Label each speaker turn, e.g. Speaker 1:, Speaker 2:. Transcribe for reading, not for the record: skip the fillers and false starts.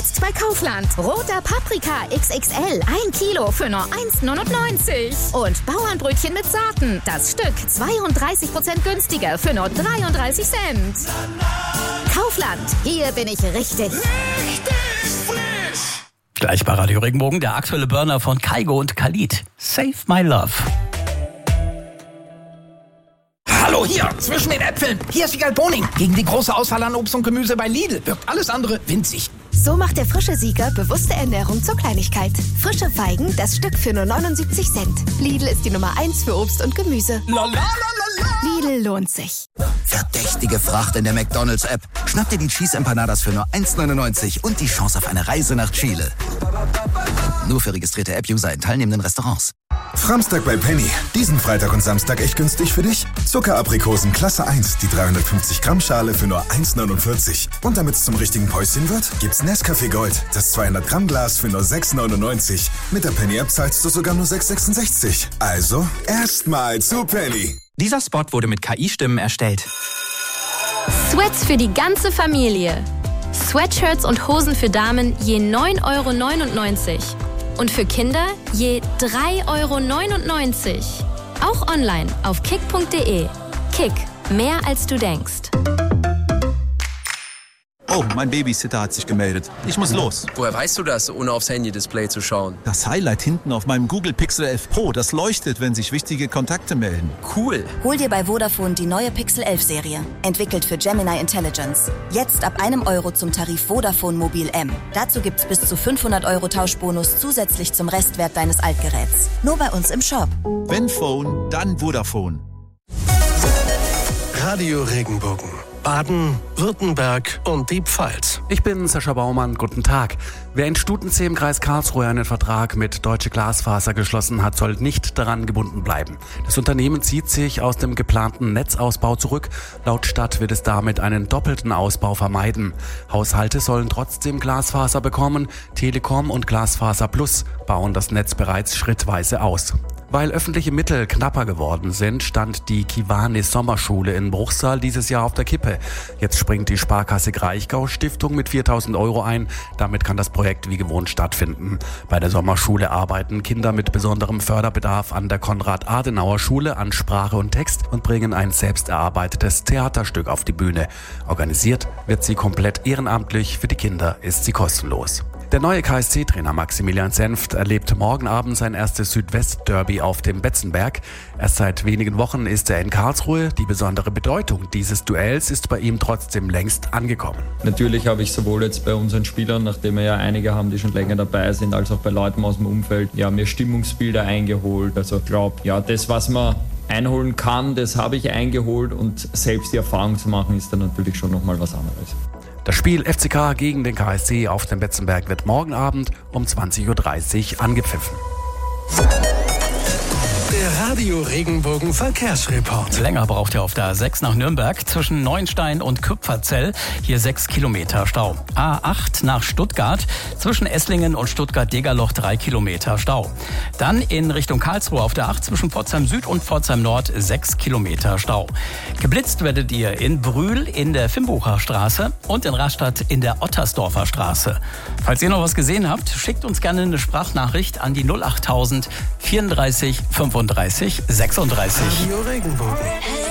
Speaker 1: Jetzt bei Kaufland. Roter Paprika XXL. 1 Kilo für nur 1,99. Und Bauernbrötchen mit Saaten. Das Stück 32% günstiger für nur 33 Cent. Kaufland. Hier bin ich richtig.
Speaker 2: Gleich bei Radio Regenbogen der aktuelle Burner von Kygo und Khalid. Save My Love.
Speaker 3: Hallo, hier, zwischen den Äpfeln. Hier ist Wiegald Boning. Gegen die große Auswahl an Obst und Gemüse bei Lidl wirkt alles andere winzig.
Speaker 4: So macht der frische Sieger bewusste Ernährung zur Kleinigkeit. Frische Feigen, das Stück für nur 79 Cent. Lidl ist die Nummer 1 für Obst und Gemüse. Lidl lohnt sich.
Speaker 5: Verdächtige Fracht in der McDonald's-App. Schnapp dir die Cheese Empanadas für nur 1,99 und die Chance auf eine Reise nach Chile. Nur für registrierte App-User in teilnehmenden Restaurants.
Speaker 6: Framstag bei Penny. Diesen Freitag und Samstag echt günstig für dich. Zuckeraprikosen Klasse 1, die 350 Gramm Schale für nur 1,49. Und damit es zum richtigen Päuschen wird, gibt's Nescafé Gold, das 200 Gramm Glas für nur 6,99. Mit der Penny-App zahlst du sogar nur 6,66. Also, erstmal zu Penny.
Speaker 7: Dieser Spot wurde mit KI-Stimmen erstellt.
Speaker 8: Sweats für die ganze Familie. Sweatshirts und Hosen für Damen je 9,99 € und für Kinder je 3,99 €. Auch online auf kick.de. Kick, mehr als du denkst.
Speaker 9: Oh, mein Babysitter hat sich gemeldet. Ich muss los.
Speaker 10: Woher weißt du das, ohne aufs Handy-Display zu schauen?
Speaker 9: Das Highlight hinten auf meinem Google Pixel 11 Pro, das leuchtet, wenn sich wichtige Kontakte melden.
Speaker 10: Cool.
Speaker 11: Hol dir bei Vodafone die neue Pixel 11 Serie. Entwickelt für Gemini Intelligence. Jetzt ab €1 zum Tarif Vodafone Mobil M. Dazu gibt's bis zu 500 € Tauschbonus zusätzlich zum Restwert deines Altgeräts. Nur bei uns im Shop.
Speaker 9: Wenn Phone, dann Vodafone.
Speaker 12: Radio Regenbogen. Baden, Württemberg und die Pfalz.
Speaker 13: Ich bin Sascha Baumann, guten Tag. Wer in Stutenzee im Kreis Karlsruhe einen Vertrag mit Deutsche Glasfaser geschlossen hat, soll nicht daran gebunden bleiben. Das Unternehmen zieht sich aus dem geplanten Netzausbau zurück. Laut Stadt wird es damit einen doppelten Ausbau vermeiden. Haushalte sollen trotzdem Glasfaser bekommen. Telekom und Glasfaser Plus bauen das Netz bereits schrittweise aus. Weil öffentliche Mittel knapper geworden sind, stand die Kiwanis Sommerschule in Bruchsal dieses Jahr auf der Kippe. Jetzt springt die Sparkasse Kraichgau Stiftung mit 4.000 € ein. Damit kann das Projekt wie gewohnt stattfinden. Bei der Sommerschule arbeiten Kinder mit besonderem Förderbedarf an der Konrad-Adenauer-Schule an Sprache und Text und bringen ein selbst erarbeitetes Theaterstück auf die Bühne. Organisiert wird sie komplett ehrenamtlich, für die Kinder ist sie kostenlos. Der neue KSC-Trainer Maximilian Senft erlebt morgen Abend sein erstes Südwest-Derby auf dem Betzenberg. Erst seit wenigen Wochen ist er in Karlsruhe. Die besondere Bedeutung dieses Duells ist bei ihm trotzdem längst angekommen.
Speaker 14: Natürlich habe ich sowohl jetzt bei unseren Spielern, nachdem wir ja einige haben, die schon länger dabei sind, als auch bei Leuten aus dem Umfeld, mir Stimmungsbilder eingeholt. Also ich glaube, das, was man einholen kann, das habe ich eingeholt und selbst die Erfahrung zu machen, ist dann natürlich schon nochmal was anderes.
Speaker 13: Das Spiel FCK gegen den KSC auf dem Betzenberg wird morgen Abend um 20:30 Uhr angepfiffen.
Speaker 12: Der Radio Regenbogen Verkehrsreport.
Speaker 2: Länger braucht ihr auf der A6 nach Nürnberg zwischen Neuenstein und Küpferzell. Hier 6 Kilometer Stau. A8 nach Stuttgart zwischen Esslingen und Stuttgart-Degerloch 3 Kilometer Stau. Dann in Richtung Karlsruhe auf der 8 zwischen Pforzheim Süd und Pforzheim Nord 6 Kilometer Stau. Geblitzt werdet ihr in Brühl in der Fimbucher Straße und in Rastatt in der Ottersdorfer Straße. Falls ihr noch was gesehen habt, schickt uns gerne eine Sprachnachricht an die 08000 34 35 36.
Speaker 12: Radio Regenbogen.